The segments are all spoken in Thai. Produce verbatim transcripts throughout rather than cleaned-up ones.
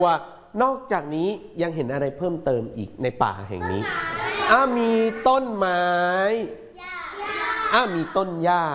ว่านอกจากนี้ยังเห็นอะไรเพิ่มเติมอีกในป่าแห่งนี้อ้ามีต้นไม้อ้ามีต้นหญ้า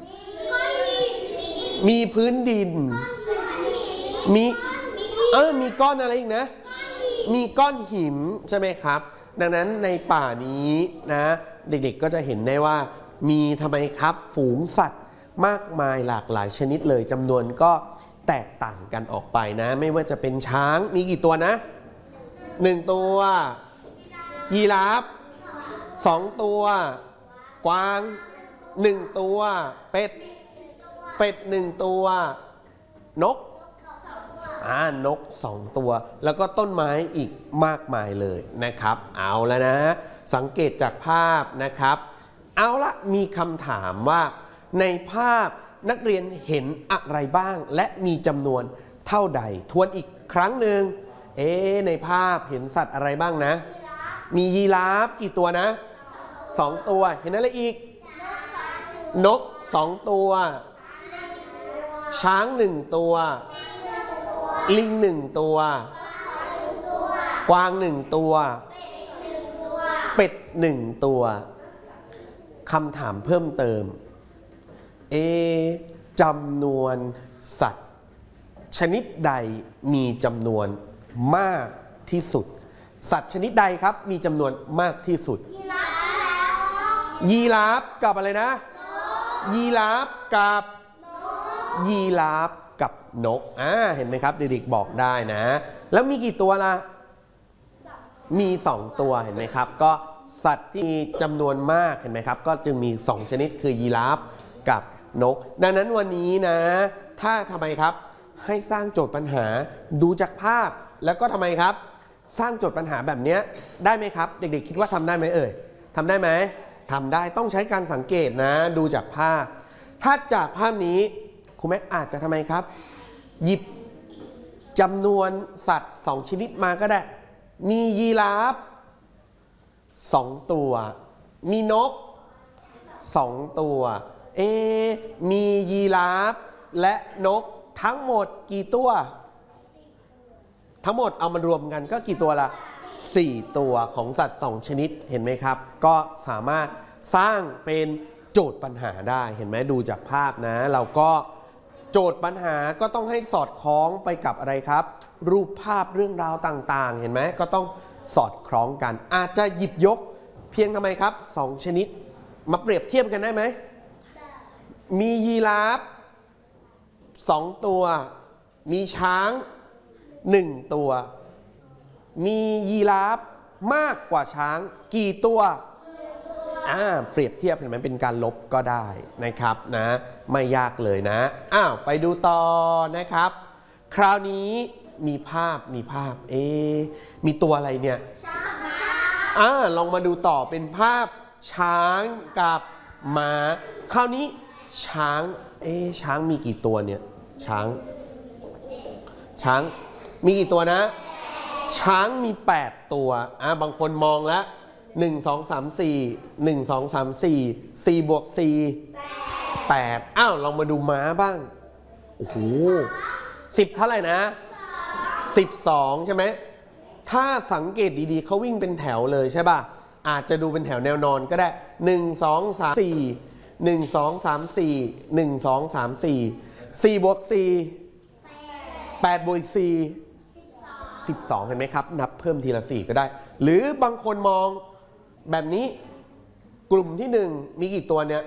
มีพื้นดินมีเออมีก้อนอะไรอีกนะมีก้อนหินใช่ไหมครับดังนั้นในป่านี้นะเด็กๆก็จะเห็นได้ว่ามีทำไมครับฝูงสัตว์มากมายหลากหลายชนิดเลยจำนวนก็แตกต่างกันออกไปนะไม่ว่าจะเป็นช้างมีกี่ตัวนะหนึ่งตัวยีราฟสองตัวกวางหนึ่งตัวเป็ดเป็ดหนึ่งตัวนกอ่านกสองตัวแล้วก็ต้นไม้อีกมากมายเลยนะครับเอาแล้วนะสังเกตจากภาพนะครับเอาละมีคำถามว่าในภาพนักเรียนเห็นอะไรบ้างและมีจำนวนเท่าใดทวนอีกครั้งหนึ่งเอ๊ในภาพเห็นสัตว์อะไรบ้างนะมียีราฟกี่ตัวนะสองตัวเห็นอะไรอีกนกสองตัวช้างหนึ่งตัวลิงหนึ่งตัวกวางหนึ่งตัวเป็ดหนึ่งตัวคำถามเพิ่มเติมเอจำนวนสัตว์ชนิดใดมีจำนวนมากที่สุดสัตว์ชนิดใดครับมีจำนวนมากที่สุดยีราฟกับอะไรนะยีราฟกับยีราฟกับนกอ่าเห็นไหมครับเด็กๆบอกได้นะแล้วมีกี่ตัวล่ะมีสองตัวเห็นไหมครับก็สัตว์ที่มีจำนวนมากเห็นไหมครับก็จึงมีสองชนิดคือยีราฟกับนกดังนั้นวันนี้นะถ้าทำไมครับให้สร้างโจทย์ปัญหาดูจากภาพแล้วก็ทำไมครับสร้างโจทย์ปัญหาแบบนี้ได้ไหมครับเด็กๆคิดว่าทำได้ไหมเอ่ยทำได้ไหมทำได้ต้องใช้การสังเกตนะดูจากภาพถ้าจากภาพนี้ครูแม็กอาจจะทำไมครับหยิบจำนวนสัตว์สองชนิดมาก็ได้มียีราฟสองตัวมีนกสองตัวเอมียีราฟและนกทั้งหมดกี่ตัวทั้งหมดเอามารวมกันก็กี่ตัวละสี่ตัวของสัตว์สองชนิดเห็นไหมครับก็สามารถสร้างเป็นโจทย์ปัญหาได้เห็นไหมดูจากภาพนะเราก็โจทย์ปัญหาก็ต้องให้สอดคล้องไปกับอะไรครับรูปภาพเรื่องราวต่างๆเห็นไหมก็ต้องสอดคล้องกันอาจจะหยิบยกเพียงทำไมครับสองชนิดมาเปรียบเทียบกันได้ไหมมียีราฟสองตัวมีช้างหนึ่งตัวมียีราฟมากกว่าช้างกี่ตัวอ่าเปรียบเทียบเห็นไหมเป็นการลบก็ได้นะครับนะไม่ยากเลยนะอ้าวไปดูต่อนะครับคราวนี้มีภาพมีภาพเอ๊มีตัวอะไรเนี่ยอ่าลองมาดูต่อเป็นภาพช้างกับม้าคราวนี้ช้างเอ๊ช้างมีกี่ตัวเนี่ยช้างช้างมีกี่ตัวนะช้างมีแปดตัวอ่ะบางคนมองแล้วหนึ่ง สอง สาม สี่ หนึ่ง สอง สาม สี่ สี่บวกสี่ แปดอ้าวลองมาดูม้าบ้างโอ้โหสิบเท่าไหร่นะสิบสองใช่ไหมถ้าสังเกตดีๆเขาวิ่งเป็นแถวเลยใช่ป่ะอาจจะดูเป็นแถวแนวนอนก็ได้หนึ่ง สอง สาม สี่ หนึ่ง สอง สาม สี่ หนึ่ง สอง สาม สี่ สี่บวกสี่ แปดบวกอีกสี่ สิบสองเห็นไหมครับนับเพิ่มทีละสี่ก็ได้หรือบางคนมองแบบนี้กลุ่มที่หนึ่งมีกี่ตัวเนี่ย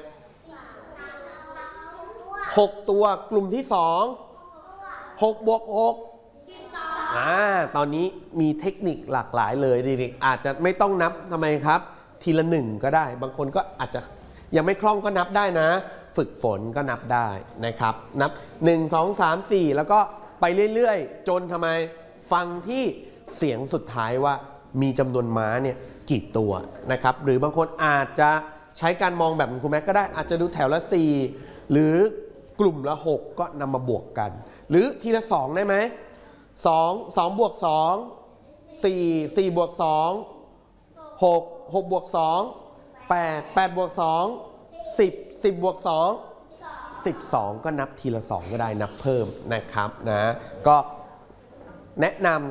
หกตัวกลุ่มที่สองหกบวกหกอ่าตอนนี้มีเทคนิคหลากหลายเลยเด็กๆอาจจะไม่ต้องนับทำไมครับทีละหนึ่งก็ได้บางคนก็อาจจะยังไม่คล่องก็นับได้นะฝึกฝนก็นับได้นะครับนับหนึ่ง สอง สาม สี่แล้วก็ไปเรื่อยๆจนทำไมฟังที่เสียงสุดท้ายว่ามีจำนวนม้าเนี่ยกี่ตัวนะครับหรือบางคนอาจจะใช้การมองแบบครูแม็กก็ได้อาจจะดูแถวละสี่หรือกลุ่มละหกก็นำมาบวกกันหรือทีละสองได้ไหมสอง สองบวกสอง สี่ สี่บวกสอง หก หกบวกสอง แปด แปดบวกสอง สิบ สิบบวกสอง สิบสองก็นับทีละสองก็ได้นับเพิ่มนะครับนะก็แนะน